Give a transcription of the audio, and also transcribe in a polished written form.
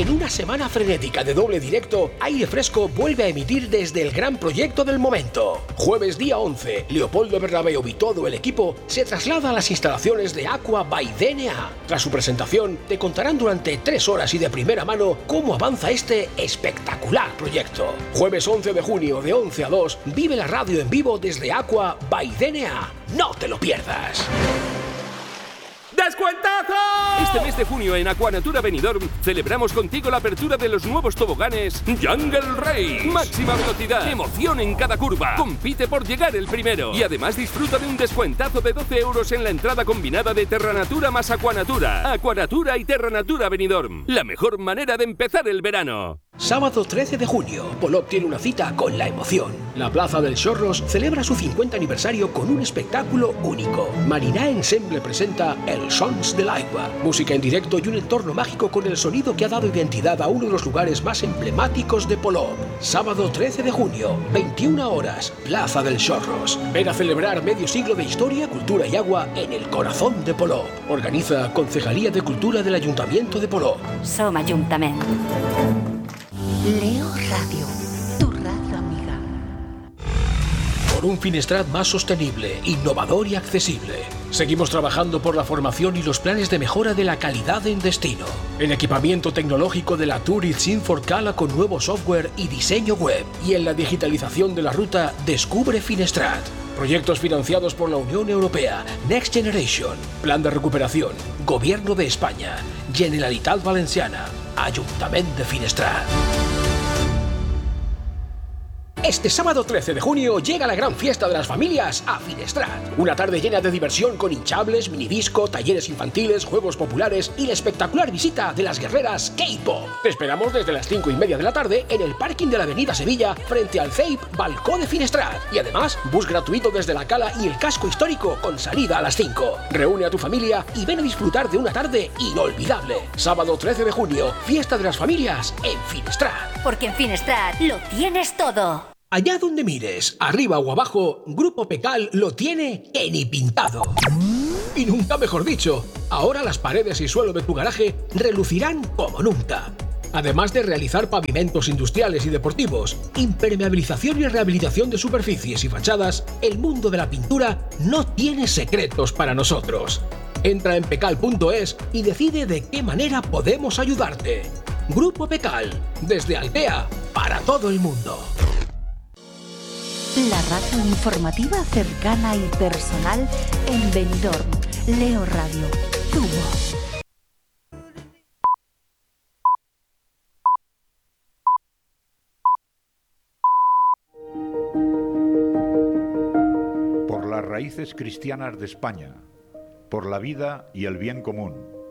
En una semana frenética de doble directo, Aire Fresco vuelve a emitir desde el gran proyecto del momento. Jueves día 11, Leopoldo Bernabéu y todo el equipo se traslada a las instalaciones de Aqua by DNA. Tras su presentación, te contarán durante 3 horas y de primera mano cómo avanza este espectacular proyecto. Jueves 11 de junio, de 11 a 2, vive la radio en vivo desde Aqua by DNA. ¡No te lo pierdas! ¡Descuentazo! Este mes de junio en Aquanatura Benidorm celebramos contigo la apertura de los nuevos toboganes Jungle Race. Máxima velocidad, emoción en cada curva. Compite por llegar el primero. Y además disfruta de un descuentazo de 12 euros en la entrada combinada de Terranatura más Aquanatura. Aquanatura y Terranatura Benidorm. La mejor manera de empezar el verano. Sábado 13 de junio, Polop tiene una cita con la emoción. La Plaza del Xorros celebra su 50 aniversario con un espectáculo único. Mariná Ensemble presenta El Sons del Agua. Música en directo y un entorno mágico con el sonido que ha dado identidad a uno de los lugares más emblemáticos de Polop. Sábado 13 de junio, 21 horas, Plaza del Xorros. Ven a celebrar medio siglo de historia, cultura y agua en el corazón de Polop. Organiza Concejalía de Cultura del Ayuntamiento de Polop. Som Ajuntament. Leo Radio, tu radio amiga. Por un Finestrat más sostenible, innovador y accesible. Seguimos trabajando por la formación y los planes de mejora de la calidad en destino. El equipamiento tecnológico de la Tourist Inforcala con nuevo software y diseño web. Y en la digitalización de la ruta Descubre Finestrat. Proyectos financiados por la Unión Europea, Next Generation, Plan de Recuperación, Gobierno de España, Generalitat Valenciana, Ayuntamiento de Finestrat. Este sábado 13 de junio llega la gran fiesta de las familias a Finestrat. Una tarde llena de diversión con hinchables, minidisco, talleres infantiles, juegos populares y la espectacular visita de las guerreras K-Pop. Te esperamos desde las 5:30 de la tarde en el parking de la Avenida Sevilla frente al CEIP Balcó de Finestrat. Y además, bus gratuito desde la Cala y el casco histórico con salida a las 5. Reúne a tu familia y ven a disfrutar de una tarde inolvidable. Sábado 13 de junio, fiesta de las familias en Finestrat. Porque en Finestrat lo tienes todo. Allá donde mires, arriba o abajo, Grupo Pecal lo tiene que ni pintado. Y nunca mejor dicho, ahora las paredes y suelo de tu garaje relucirán como nunca. Además de realizar pavimentos industriales y deportivos, impermeabilización y rehabilitación de superficies y fachadas, el mundo de la pintura no tiene secretos para nosotros. Entra en pecal.es y decide de qué manera podemos ayudarte. Grupo Pecal, desde Altea, para todo el mundo. La radio informativa cercana y personal en Benidorm. Leo Radio, tu voz. Por las raíces cristianas de España, por la vida y el bien común.